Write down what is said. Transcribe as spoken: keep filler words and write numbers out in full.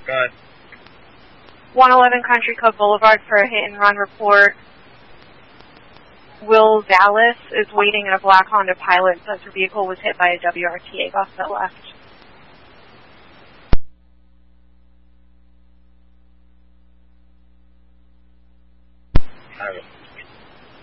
Go ahead. one eleven Country Club Boulevard for a hit-and-run report. Will Dallas is waiting in a black Honda Pilot since her vehicle was hit by a W R T A bus that left. Have it.